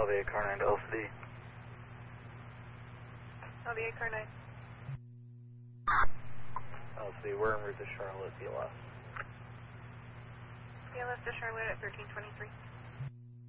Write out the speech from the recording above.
LVA car 9 to LCD. LVA car 9. LCD, we're en route to Charlotte, BLS. BLS to Charlotte at 1323.